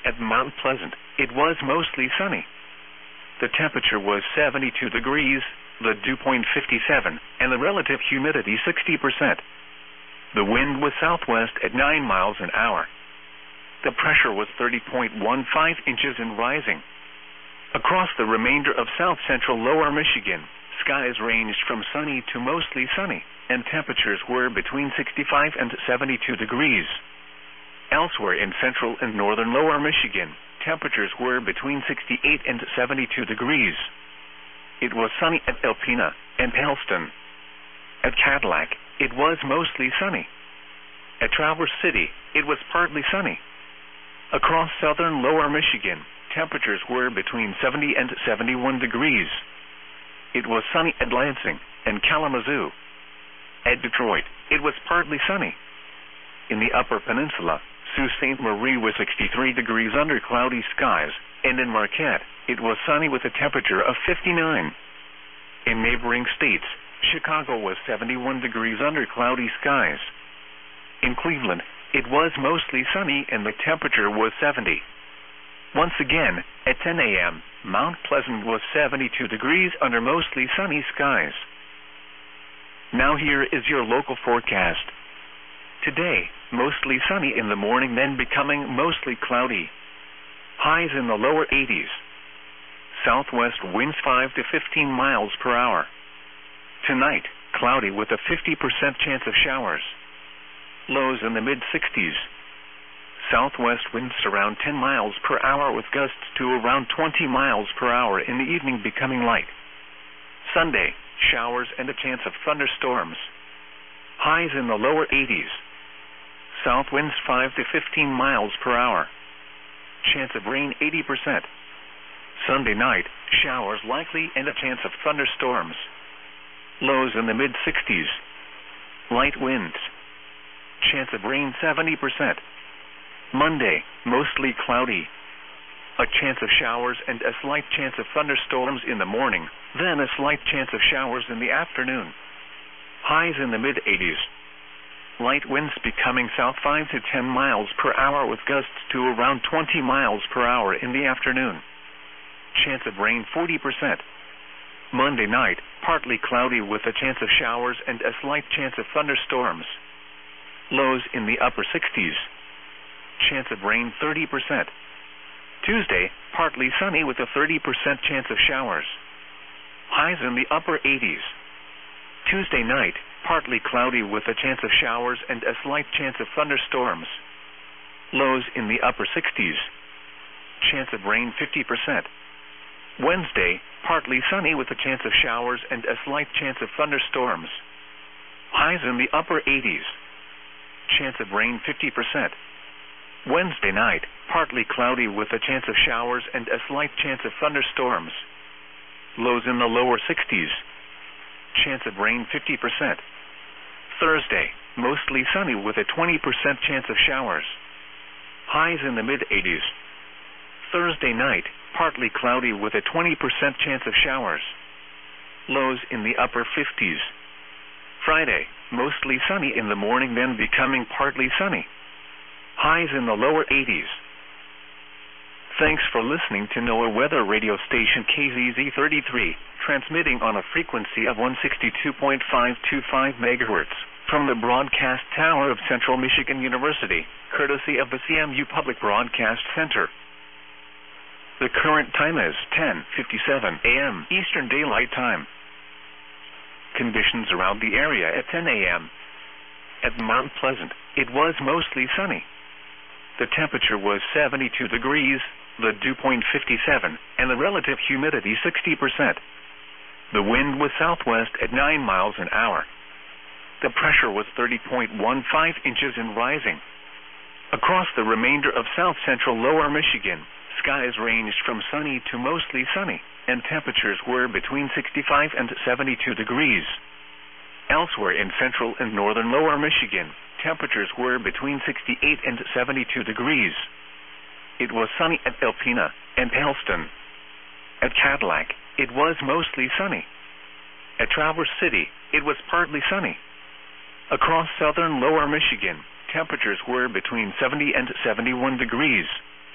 At Mount Pleasant, it was mostly sunny. The temperature was 72 degrees, the dew point 57, and the relative humidity 60%. The wind was southwest at 9 miles an hour. The pressure was 30.15 inches and rising. Across the remainder of south-central lower Michigan, skies ranged from sunny to mostly sunny, and temperatures were between 65 and 72 degrees. Elsewhere in central and northern lower Michigan, temperatures were between 68 and 72 degrees. It was sunny at Alpena and Halston. At Cadillac, it was mostly sunny. At Traverse City, it was partly sunny. Across southern lower Michigan, temperatures were between 70 and 71 degrees. It was sunny at Lansing and Kalamazoo. At Detroit, it was partly sunny. In the Upper Peninsula, Sault Ste. Marie was 63 degrees under cloudy skies, and in Marquette, it was sunny with a temperature of 59. In neighboring states, Chicago was 71 degrees under cloudy skies. In Cleveland, it was mostly sunny and the temperature was 70. Once again, at 10 a.m., Mount Pleasant was 72 degrees under mostly sunny skies. Now here is your local forecast. Today, mostly sunny in the morning, then becoming mostly cloudy. Highs in the lower 80s. Southwest winds 5 to 15 miles per hour. Tonight, cloudy with a 50% chance of showers. Lows in the mid-60s. Southwest winds around 10 miles per hour with gusts to around 20 miles per hour in the evening, becoming light. Sunday, showers and a chance of thunderstorms. Highs in the lower 80s. South winds 5 to 15 miles per hour. Chance of rain 80%. Sunday night, showers likely and a chance of thunderstorms. Lows in the mid-60s. Light winds. Chance of rain 70%. Monday, mostly cloudy. A chance of showers and a slight chance of thunderstorms in the morning, then a slight chance of showers in the afternoon. Highs in the mid-80s. Light winds becoming south 5 to 10 miles per hour with gusts to around 20 miles per hour in the afternoon. Chance of rain 40%. Monday night, partly cloudy with a chance of showers and a slight chance of thunderstorms. Lows in the upper 60s. Chance of rain 30%. Tuesday, partly sunny with a 30% chance of showers. Highs in the upper 80s. Tuesday night, partly cloudy with a chance of showers and a slight chance of thunderstorms. Lows in the upper 60s. Chance of rain 50%. Wednesday, partly sunny with a chance of showers and a slight chance of thunderstorms. Highs in the upper 80s. Chance of rain 50%. Wednesday night, partly cloudy with a chance of showers and a slight chance of thunderstorms. Lows in the lower 60s. Chance of rain 50%. Thursday, mostly sunny with a 20% chance of showers. Highs in the mid-80s. Thursday night, partly cloudy with a 20% chance of showers. Lows in the upper 50s. Friday, mostly sunny in the morning, then becoming partly sunny. Highs in the lower 80s. Thanks for listening to NOAA Weather Radio Station KZZ33, transmitting on a frequency of 162.525 MHz from the broadcast tower of Central Michigan University, courtesy of the CMU Public Broadcast Center. The current time is 10:57 a.m. Eastern Daylight Time. Conditions around the area at 10 a.m. At Mount Pleasant, it was mostly sunny. The temperature was 72 degrees, the dew point 57, and the relative humidity 60%. The wind was southwest at 9 miles an hour. The pressure was 30.15 inches and rising. Across the remainder of south-central lower Michigan, skies ranged from sunny to mostly sunny, and temperatures were between 65 and 72 degrees. Elsewhere in central and northern lower Michigan, temperatures were between 68 and 72 degrees. It was sunny at Alpena and Halston. At Cadillac, it was mostly sunny. At Traverse City, it was partly sunny. Across southern lower Michigan, temperatures were between 70 and 71 degrees.